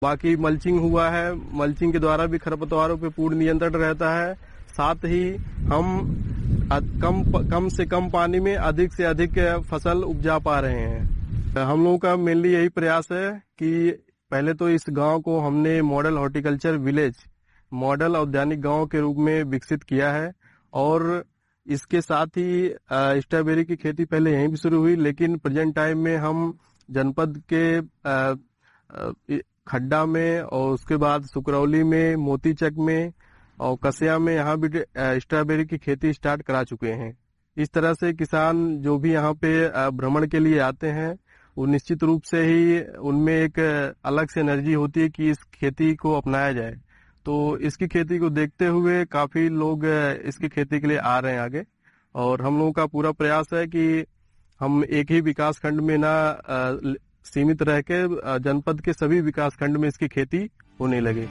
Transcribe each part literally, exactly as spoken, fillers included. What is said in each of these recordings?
बाकी मल्चिंग हुआ है, मल्चिंग के द्वारा भी खरपतवारों पे पूर्ण नियंत्रण रहता है। साथ ही हम कम कम से कम पानी में अधिक से अधिक फसल उपजा पा रहे हैं। हम लोगों का मेनली यही प्रयास है कि पहले तो इस गांव को हमने मॉडल हॉर्टिकल्चर विलेज, मॉडल औद्यानिक गांव के रूप में विकसित किया है। और इसके साथ ही स्ट्रॉबेरी की खेती पहले यहीं भी शुरू हुई, लेकिन प्रेजेंट टाइम में हम जनपद के खड्डा में और उसके बाद सुकरौली में, मोतीचक में और कसिया में यहाँ भी स्ट्रॉबेरी की खेती स्टार्ट करा चुके हैं। इस तरह से किसान जो भी यहाँ पे भ्रमण के लिए आते हैं वो निश्चित रूप से ही उनमें एक अलग से एनर्जी होती है कि इस खेती को अपनाया जाए। तो इसकी खेती को देखते हुए काफी लोग इसकी खेती के लिए आ रहे हैं आगे। और हम लोगों का पूरा प्रयास है कि हम एक ही विकास खंड में ना सीमित रह के जनपद के सभी विकास खंड में इसकी खेती होने लगे।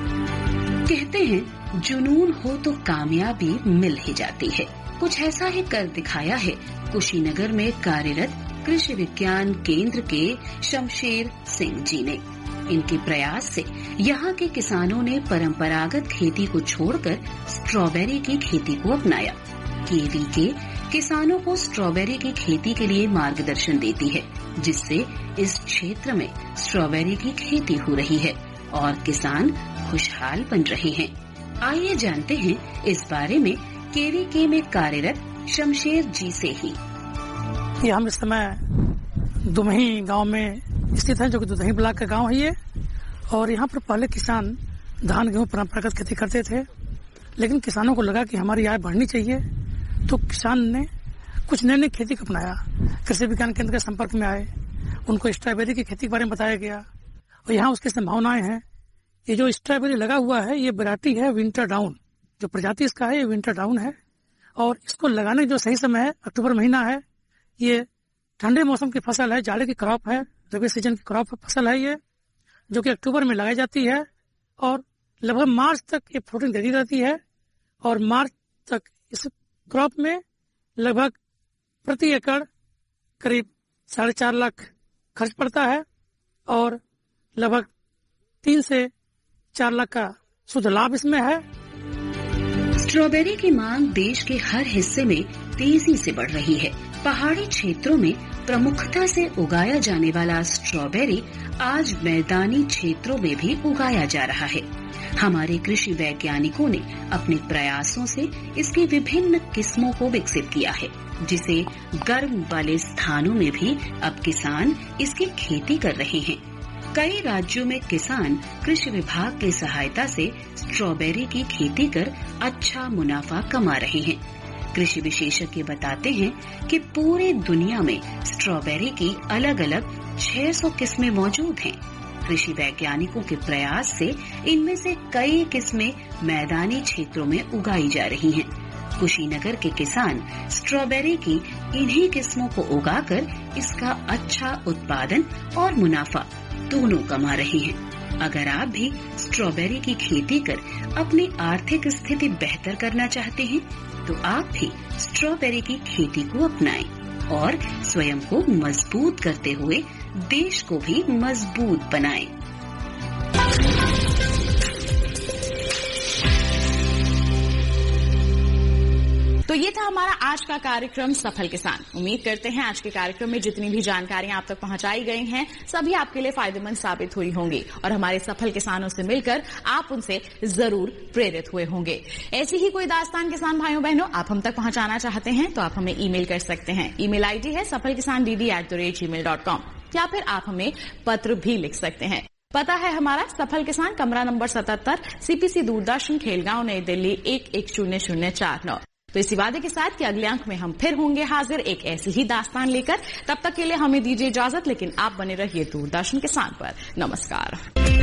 कहते हैं जुनून हो तो कामयाबी मिल ही जाती है। कुछ ऐसा ही कर दिखाया है कुशीनगर में कार्यरत कृषि विज्ञान केंद्र के शमशेर सिंह जी ने। इनके प्रयास से यहाँ के किसानों ने परंपरागत खेती को छोड़कर स्ट्रॉबेरी की खेती को अपनाया। केवी के किसानों को स्ट्रॉबेरी की खेती के लिए मार्गदर्शन देती है, जिससे इस क्षेत्र में स्ट्रॉबेरी की खेती हो रही है और किसान खुशहाल बन रहे हैं। आइए जानते हैं इस बारे में केवी के में कार्यरत शमशेर जी से ही। ये हम इस समय दुमही गांव में स्थित है, जो कि दुधही ब्लॉक का गांव है ये। और यहाँ पर पहले किसान धान गेहूं परंपरागत खेती करते थे, लेकिन किसानों को लगा कि हमारी आय बढ़नी चाहिए, तो किसान ने कुछ नई नई खेती को अपनाया। कृषि विज्ञान केंद्र के संपर्क में आए, उनको स्ट्रॉबेरी की खेती के बारे में बताया गया और यहाँ उसकी संभावनाएं हैं। ये जो स्ट्रॉबेरी लगा हुआ है ये वैरायटी है विंटर डाउन, जो प्रजाति इसका है ये विंटर डाउन है। और इसको लगाने जो सही समय है अक्टूबर महीना है। ये ठंडे मौसम की फसल है, जाड़े की क्रॉप है, रबी सीजन की क्रॉप फसल है ये, जो कि अक्टूबर में लगाई जाती है और लगभग मार्च तक ये फ्रूटिंग देती रहती है। और मार्च तक इस क्रॉप में लगभग प्रति एकड़ करीब साढ़े चार लाख खर्च पड़ता है और लगभग तीन से चार लाख का शुद्ध लाभ इसमें है। स्ट्रॉबेरी की मांग देश के हर हिस्से में तेजी से बढ़ रही है। पहाड़ी क्षेत्रों में प्रमुखता से उगाया जाने वाला स्ट्रॉबेरी आज मैदानी क्षेत्रों में भी उगाया जा रहा है। हमारे कृषि वैज्ञानिकों ने अपने प्रयासों से इसकी विभिन्न किस्मों को विकसित किया है, जिसे गर्म वाले स्थानों में भी अब किसान इसकी खेती कर रहे हैं। कई राज्यों में किसान कृषि विभाग की सहायता से स्ट्रॉबेरी की खेती कर अच्छा मुनाफा कमा रहे हैं। कृषि विशेषज्ञ बताते हैं कि पूरी दुनिया में स्ट्रॉबेरी की अलग अलग छह सौ किस्में मौजूद हैं। कृषि वैज्ञानिकों के प्रयास से इनमें से कई किस्में मैदानी क्षेत्रों में उगाई जा रही हैं। कुशीनगर के किसान स्ट्रॉबेरी की इन्हीं किस्मों को उगाकर इसका अच्छा उत्पादन और मुनाफा दोनों कमा रहे हैं। अगर आप भी स्ट्रॉबेरी की खेती कर अपनी आर्थिक स्थिति बेहतर करना चाहते हैं, तो आप भी स्ट्रॉबेरी की खेती को अपनाएं और स्वयं को मजबूत करते हुए देश को भी मजबूत बनाएं। तो ये था हमारा आज का कार्यक्रम सफल किसान। उम्मीद करते हैं आज के कार्यक्रम में जितनी भी जानकारियां आप तक पहुंचाई गई हैं सभी आपके लिए फायदेमंद साबित हुई होंगी और हमारे सफल किसानों से मिलकर आप उनसे जरूर प्रेरित हुए होंगे। ऐसी ही कोई दास्तान किसान भाइयों बहनों आप हम तक पहुंचाना चाहते हैं तो आप हमें ईमेल कर सकते हैं। ईमेल आईडी है सफल किसान D D at the rate ji mail dot com या फिर आप हमें पत्र भी लिख सकते हैं। पता है हमारा सफल किसान, कमरा नंबर सतहत्तर, सीपीसी दूरदर्शन, खेलगांव, नई दिल्ली एक एक शून्य शून्य चार नौ। तो इसी वादे के साथ कि अगले अंक में हम फिर होंगे हाजिर एक ऐसी ही दास्तान लेकर। तब तक के लिए हमें दीजिए इजाजत, लेकिन आप बने रहिए दूरदर्शन किसान पर। नमस्कार।